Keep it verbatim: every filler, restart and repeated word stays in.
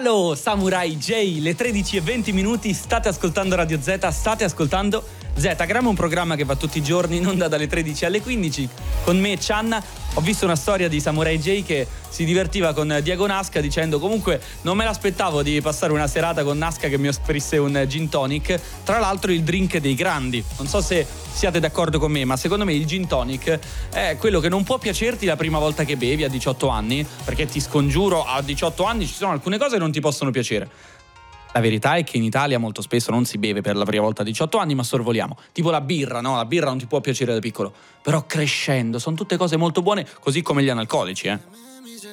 Hello Samurai J, le tredici e venti minuti, state ascoltando Radio Z, state ascoltando Zetagram, un programma che va tutti i giorni in onda dalle tredici alle quindici. Con me e Cianna. Ho visto una storia di Samurai J che si divertiva con Diego Nasca dicendo: comunque non me l'aspettavo di passare una serata con Nasca che mi offrisse un gin tonic, tra l'altro il drink dei grandi. Non so se siate d'accordo con me, ma secondo me il gin tonic è quello che non può piacerti la prima volta che bevi a diciotto anni, perché ti scongiuro, a diciotto anni ci sono alcune cose che non ti possono piacere. La verità è che in Italia molto spesso non si beve per la prima volta a diciotto anni, ma sorvoliamo. Tipo la birra, no? La birra non ti può piacere da piccolo. Però crescendo, sono tutte cose molto buone, così come gli analcolici, eh.